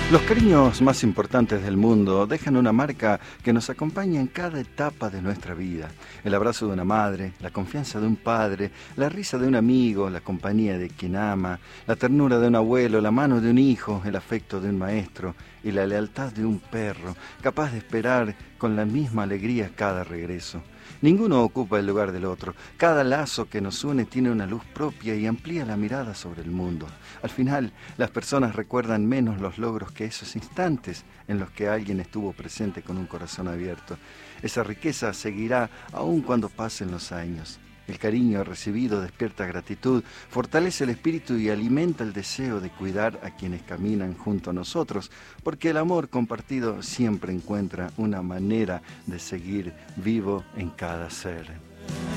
Los cariños más importantes del mundo dejan una marca que nos acompaña en cada etapa de nuestra vida. El abrazo de una madre, la confianza de un padre, la risa de un amigo, la compañía de quien ama, la ternura de un abuelo, la mano de un hijo, el afecto de un maestro y la lealtad de un perro, capaz de esperar con la misma alegría cada regreso. Ninguno ocupa el lugar del otro. Cada lazo que nos une tiene una luz propia y amplía la mirada sobre el mundo. Al final, las personas recuerdan menos los logros que esos instantes en los que alguien estuvo presente con un corazón abierto. Esa riqueza seguirá aun cuando pasen los años. El cariño recibido despierta gratitud, fortalece el espíritu y alimenta el deseo de cuidar a quienes caminan junto a nosotros, porque el amor compartido siempre encuentra una manera de seguir vivo en cada ser.